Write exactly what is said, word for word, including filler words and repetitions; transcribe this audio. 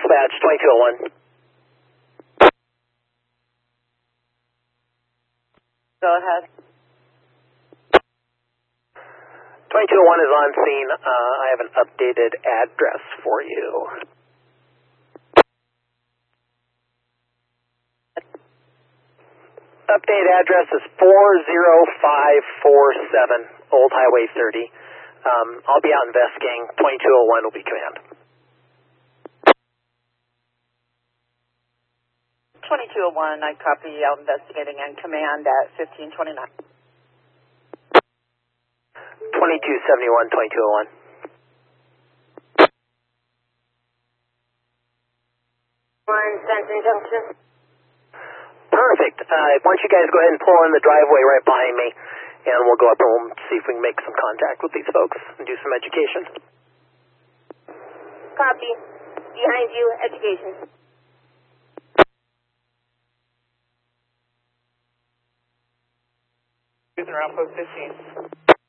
Dispatch, twenty-two oh one. Go ahead. twenty-two oh one is on scene. Uh, I have an updated address for you. Update address is four oh five four seven Old Highway thirty. Um, I'll be out investigating. twenty-two oh one will be command. twenty-two oh one, I copy out investigating and command at fifteen twenty-nine. twenty-two seventy-one, twenty-two oh one. One, Benson Junction. Perfect. Uh, why don't you guys go ahead and pull in the driveway right behind me, and we'll go up and we'll see if we can make some contact with these folks and do some education. Copy. Behind you, education. Around post fifteen.